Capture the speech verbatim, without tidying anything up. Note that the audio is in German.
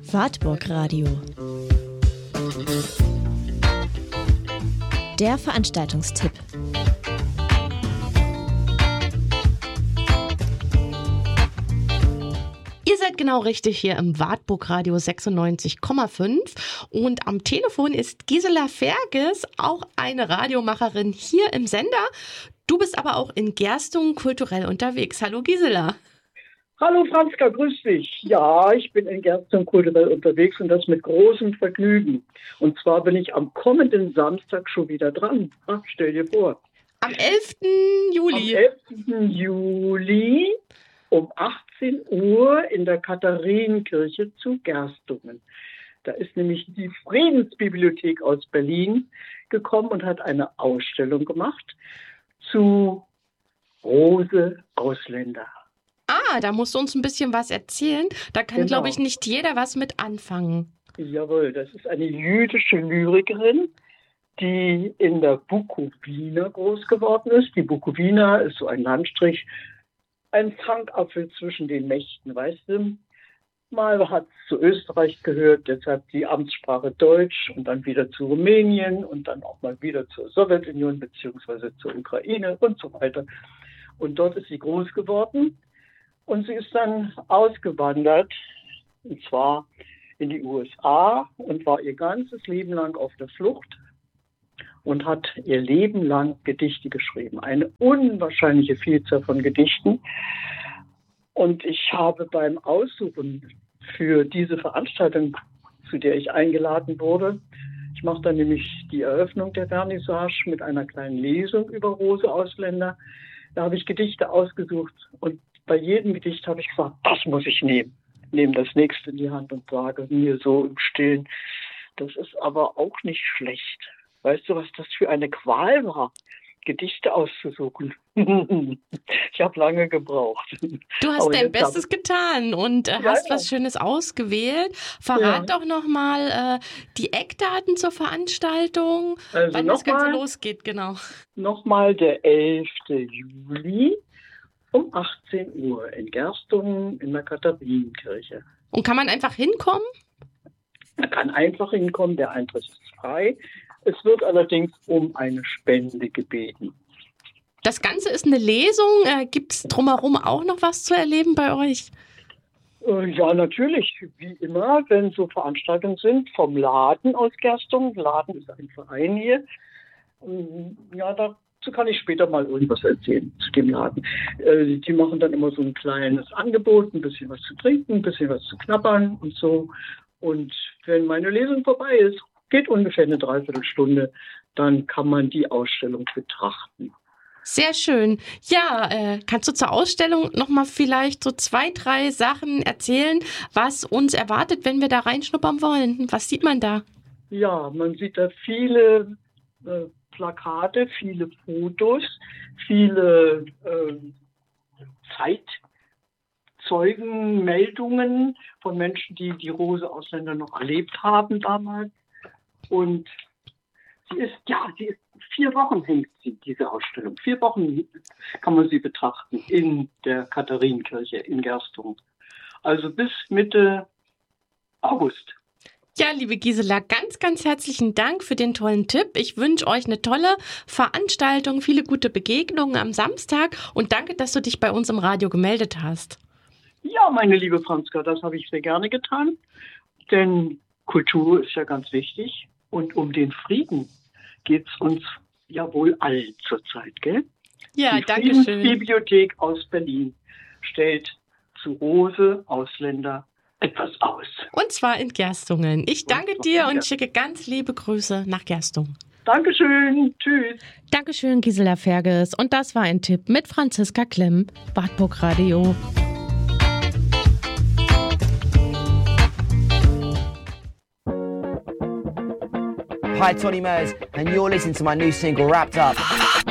Wartburg Radio. Der Veranstaltungstipp. Ihr seid genau richtig hier im Wartburg Radio sechsundneunzig Komma fünf und am Telefon ist Gisela Ferges, auch eine Radiomacherin hier im Sender. Du bist aber auch in Gerstungen kulturell unterwegs. Hallo Gisela. Hallo Franzka, grüß dich. Ja, ich bin in Gerstungen kulturell unterwegs und das mit großem Vergnügen. Und zwar bin ich am kommenden Samstag schon wieder dran. Ach, stell dir vor. Am elften Juli. Am elften Juli um achtzehn Uhr in der Katharinenkirche zu Gerstungen. Da ist nämlich die Friedensbibliothek aus Berlin gekommen und hat eine Ausstellung gemacht zu Rose Ausländer. Ah, da musst du uns ein bisschen was erzählen. Da kann, Genau. glaube ich, nicht jeder was mit anfangen. Jawohl, das ist eine jüdische Lyrikerin, die in der Bukowina groß geworden ist. Die Bukowina ist so ein Landstrich, ein Zankapfel zwischen den Mächten, weißt du. Mal hat es zu Österreich gehört, deshalb die Amtssprache Deutsch und dann wieder zu Rumänien und dann auch mal wieder zur Sowjetunion beziehungsweise zur Ukraine und so weiter. Und dort ist sie groß geworden. Und sie ist dann ausgewandert, und zwar in die U S A und war ihr ganzes Leben lang auf der Flucht und hat ihr Leben lang Gedichte geschrieben. Eine unwahrscheinliche Vielzahl von Gedichten. Und ich habe beim Aussuchen für diese Veranstaltung, zu der ich eingeladen wurde, ich mache dann nämlich die Eröffnung der Vernissage mit einer kleinen Lesung über Rose Ausländer. Da habe ich Gedichte ausgesucht und bei jedem Gedicht habe ich gesagt, das muss ich nehmen. Nehme das nächste in die Hand und sage mir so im Stillen, das ist aber auch nicht schlecht. Weißt du, was das für eine Qual war, Gedichte auszusuchen? Ich habe lange gebraucht. Du hast Aber dein jetzt Bestes hab getan und äh, Ja, hast ja. was Schönes ausgewählt. Verrat doch nochmal äh, die Eckdaten zur Veranstaltung, Also wann das Ganze nochmal- losgeht, genau. Nochmal der elften Juli um achtzehn Uhr in Gerstungen in der Katharinenkirche. Und kann man einfach hinkommen? Man kann einfach hinkommen, der Eintritt ist frei. Es wird allerdings um eine Spende gebeten. Das Ganze ist eine Lesung. Äh, Gibt es drumherum auch noch was zu erleben bei euch? Äh, Ja, natürlich, wie immer, wenn so Veranstaltungen sind, vom Laden aus Gerstungen. Laden ist ein Verein hier. Ähm, Ja, dazu kann ich später mal irgendwas erzählen, zu dem Laden. Äh, Die machen dann immer so ein kleines Angebot, ein bisschen was zu trinken, ein bisschen was zu knabbern und so. Und wenn meine Lesung vorbei ist, geht ungefähr eine Dreiviertelstunde, dann kann man die Ausstellung betrachten. Sehr schön. Ja, äh, kannst du zur Ausstellung nochmal vielleicht so zwei, drei Sachen erzählen, was uns erwartet, wenn wir da reinschnuppern wollen? Was sieht man da? Ja, man sieht da viele äh, Plakate, viele Fotos, viele äh, Zeitzeugenmeldungen von Menschen, die die Rose Ausländer noch erlebt haben damals. Und sie ist, ja, sie ist, vier Wochen hängt sie, diese Ausstellung. Vier Wochen kann man sie betrachten in der Katharinenkirche in Gerstungen. Also bis Mitte August. Ja, liebe Gisela, ganz, ganz herzlichen Dank für den tollen Tipp. Ich wünsche euch eine tolle Veranstaltung, viele gute Begegnungen am Samstag und danke, dass du dich bei uns im Radio gemeldet hast. Ja, meine liebe Franzka, das habe ich sehr gerne getan, denn Kultur ist ja ganz wichtig und um den Frieden geht es uns ja wohl allen zurzeit, gell? Ja, Die danke schön. Friedensbibliothek aus Berlin stellt zu Rose Ausländer etwas aus. Und zwar in Gerstungen. Ich danke zwar dir in und Gerstungen. schicke ganz liebe Grüße nach Gerstungen. Dankeschön, tschüss. Dankeschön, Gisela Ferges. Und das war ein Tipp mit Franziska Klemm, Wartburg Radio. Hi, Tony Mers, and you're listening to my new single, Wrapped Up.